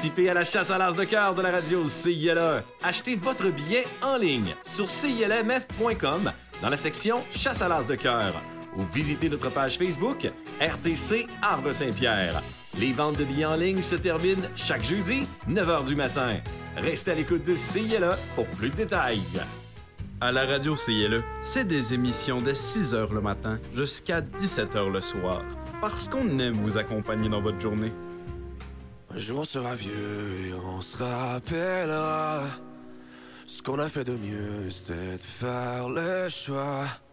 Participez à la chasse à l'as de cœur de la radio CILE. Achetez votre billet en ligne sur CILMF.com dans la section Chasse à l'as de cœur ou visitez notre page Facebook RTC Arbre-Saint-Pierre. Les ventes de billets en ligne se terminent chaque jeudi, 9h du matin. Restez à l'écoute de CILE pour plus de détails. À la radio CILE, c'est des émissions de 6h le matin jusqu'à 17h le soir. Parce qu'on aime vous accompagner dans votre journée. Un jour on sera vieux et on se rappellera. Ce qu'on a fait de mieux, c'était de faire le choix